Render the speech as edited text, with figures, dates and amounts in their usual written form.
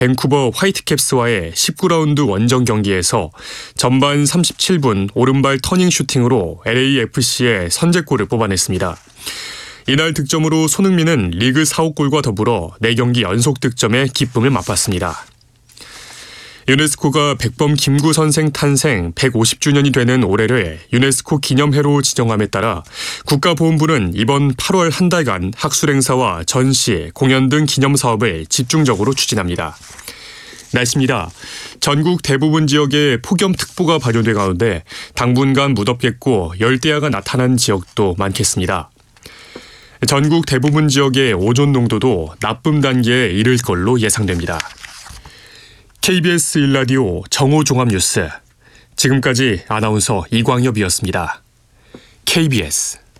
밴쿠버 화이트캡스와의 19라운드 원정 경기에서 전반 37분 오른발 터닝 슈팅으로 LAFC의 선제골을 뽑아냈습니다. 이날 득점으로 손흥민은 리그 4호 골과 더불어 4경기 연속 득점에 기쁨을 맛봤습니다. 유네스코가 백범 김구 선생 탄생 150주년이 되는 올해를 유네스코 기념해로 지정함에 따라 국가보훈부는 이번 8월 한 달간 학술행사와 전시, 공연 등 기념사업을 집중적으로 추진합니다. 날씨입니다. 전국 대부분 지역에 폭염특보가 발효된 가운데 당분간 무덥겠고 열대야가 나타난 지역도 많겠습니다. 전국 대부분 지역의 오존 농도도 나쁨 단계에 이를 걸로 예상됩니다. KBS 1라디오 정오종합뉴스. 지금까지 아나운서 이광엽이었습니다. KBS